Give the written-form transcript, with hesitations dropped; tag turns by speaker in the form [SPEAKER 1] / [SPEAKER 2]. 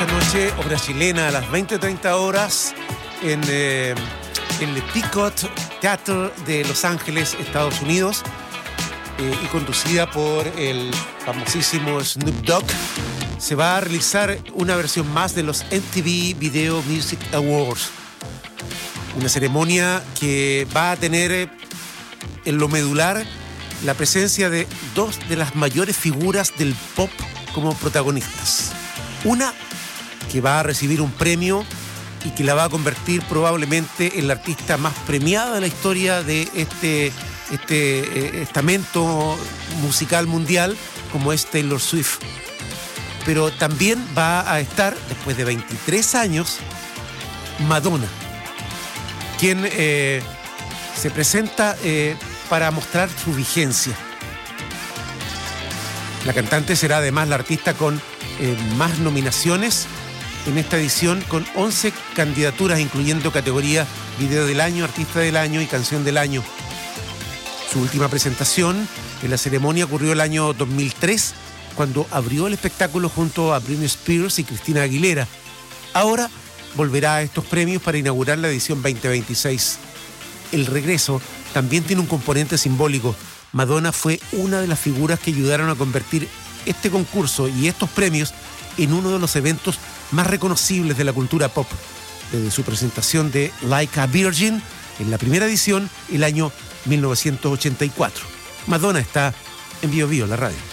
[SPEAKER 1] esta noche, obra chilena a las 20:30 horas en el Pequot Theatre de Los Ángeles, Estados Unidos, y conducida por el famosísimo Snoop Dogg. Se va a realizar una versión más de los MTV Video Music Awards, una ceremonia que va a tener en lo medular la presencia de dos de las mayores figuras del pop como protagonistas. Una que va a recibir un premio y que la va a convertir probablemente en la artista más premiada de la historia de este estamento musical mundial, como es Taylor Swift. Pero también va a estar, después de 23 años, Madonna, quien se presenta para mostrar su vigencia. La cantante será además la artista con más nominaciones en esta edición, con 11 candidaturas, incluyendo categorías Video del Año, Artista del Año y Canción del Año. Su última presentación en la ceremonia ocurrió el año 2003, cuando abrió el espectáculo junto a Britney Spears y Christina Aguilera. Ahora volverá a estos premios para inaugurar la edición 2026. El regreso también tiene un componente simbólico. Madonna fue una de las figuras que ayudaron a convertir este concurso y estos premios en uno de los eventos más reconocibles de la cultura pop, desde su presentación de Like a Virgin en la primera edición el año 1984. Madonna está en Bio Bio, la radio.